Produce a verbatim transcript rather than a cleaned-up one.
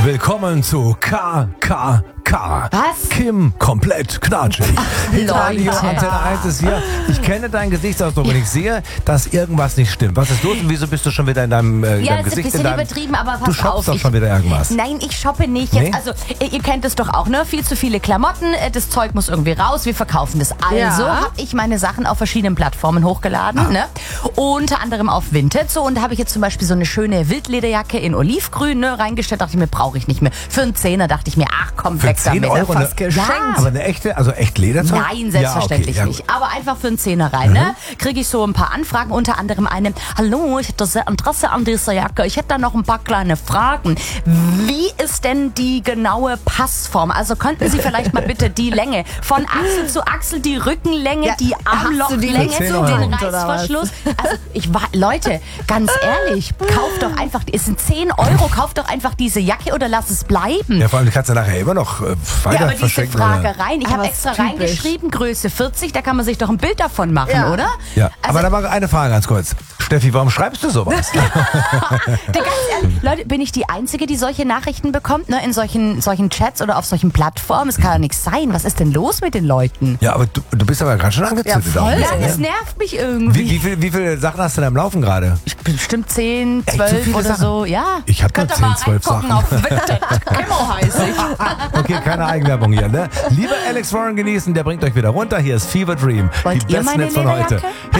Willkommen zu K K K. Was? Kim, komplett knatschig. Radio Leute. Antenne eins ist hier. Ich kenne deinen Gesichtsausdruck und ich sehe, dass irgendwas nicht stimmt. Was ist los und wieso bist du schon wieder in deinem, äh, in Ja, deinem das ist ein Gesicht? bisschen in deinem, übertrieben, aber du pass shoppst auf. doch ich- schon wieder irgendwas. Nein, ich shoppe nicht. Jetzt, Nee? Also, ihr ihr kennt es doch auch, ne? Viel zu viele Klamotten, äh, das Zeug muss irgendwie raus, wir verkaufen das. Also Ja. habe ich meine Sachen auf verschiedenen Plattformen hochgeladen, Ah. ne? Unter anderem auf Vinted. So, und da habe ich jetzt zum Beispiel so eine schöne Wildlederjacke in Olivgrün, ne, reingestellt. Dachte ich mir, brauche ich nicht mehr. Für einen Zehner dachte ich mir, ach komm, Für weg zehn damit. Euro Fast eine- geschenkt. Aber eine echte, also echt Lederzeug? Nein, selbstverständlich ja, okay, nicht. Aber einfach für einen Zehner rein, ne? Mhm. Kriege ich so ein paar Anfragen, unter anderem eine, hallo, ich hätte sehr Interesse an dieser Jacke. Ich hätte da noch ein paar kleine Fragen. Wie ist denn die genaue Passform? Also könnten Sie vielleicht mal bitte die Länge von Achsel zu Achsel, die Rückenlänge, Ja, die hast du die Armlochlänge, für zehn den Euro? Reißverschluss. Also ich war, Leute, ganz ehrlich, kauft doch einfach, es sind zehn Euro, kauft doch einfach diese Jacke oder lass es bleiben. Ja, vor allem, die kannst du nachher immer noch äh, weiter Ja, aber diese verschenken. oder? Fragereien, ich Aber habe ist extra typisch. reingeschrieben, Größe vierzig, da kann man sich doch ein Bild davon machen, Ja. oder? Ja, Also, aber da war eine Frage ganz kurz. Steffi, warum schreibst du sowas? der, ganz ehrlich, Leute, bin ich die Einzige, die solche Nachrichten bekommt, ne? In solchen, solchen Chats oder auf solchen Plattformen? Es kann ja nichts sein. Was ist denn los mit den Leuten? Ja, aber du, du bist aber gerade schon angezündet. Ja, auch ein voll. Ja, bisschen, das ne? nervt mich irgendwie. Wie, wie, viel, wie viele Sachen hast du denn am Laufen gerade? Bestimmt zehn, Echt so zwölf viele oder Sachen? so, ja. Ich hab nur Könnt ihr mal zehn, zwölf reingucken Sachen. auf Vinted. Kimmo heiße ich. Okay, keine Eigenwerbung hier, ne? Lieber Alex Warren genießen, der bringt euch wieder runter. Hier ist Fever Dream. Wollt die ihr besten meine Hits von heute. Lederjacke?